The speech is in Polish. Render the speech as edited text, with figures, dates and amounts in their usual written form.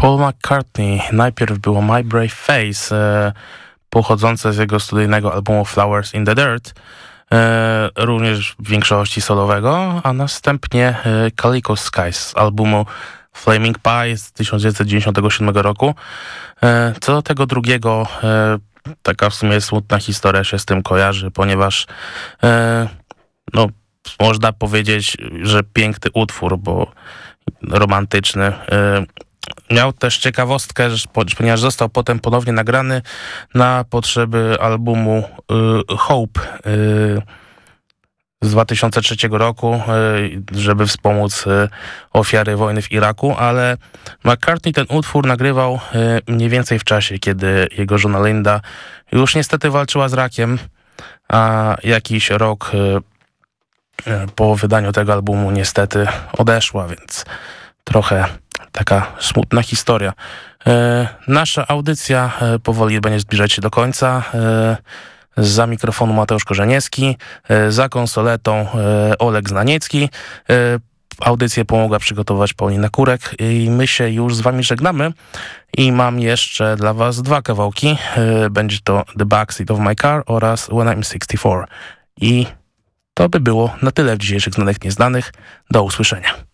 Paul McCartney. Najpierw było My Brave Face, pochodzące z jego studyjnego albumu Flowers in the Dirt, również w większości solowego, a następnie Calico Skies z albumu Flaming Pie z 1997 roku. Co do tego drugiego, taka w sumie smutna historia się z tym kojarzy, ponieważ no, można powiedzieć, że piękny utwór, bo romantyczny. Miał też ciekawostkę, ponieważ został potem ponownie nagrany na potrzeby albumu Hope z 2003 roku, żeby wspomóc ofiary wojny w Iraku, ale McCartney ten utwór nagrywał mniej więcej w czasie, kiedy jego żona Linda już niestety walczyła z rakiem, a jakiś rok po wydaniu tego albumu niestety odeszła, więc trochę taka smutna historia. Nasza audycja powoli będzie zbliżać się do końca. Za mikrofonu Mateusz Korzeniewski, za konsoletą Oleg Znaniecki. Audycję pomogła przygotować Paulina Kurek i my się już z wami żegnamy. I mam jeszcze dla was dwa kawałki. Będzie to The Backseat of My Car oraz When I'm 64. I to by było na tyle w dzisiejszych Znanych Nieznanych. Do usłyszenia.